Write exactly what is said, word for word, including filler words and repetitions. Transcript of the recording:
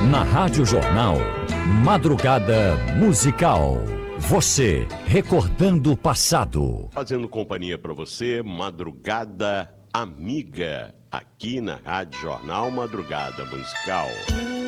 Na Rádio Jornal, Madrugada Musical. Você recordando o passado. Fazendo companhia para você, Madrugada Amiga, aqui na Rádio Jornal Madrugada Musical.